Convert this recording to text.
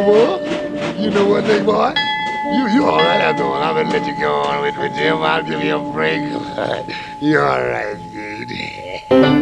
what? You know what, big boy? You all right after all. I'm gonna let you go on with Jim. I'll give you a break. You all right, dude.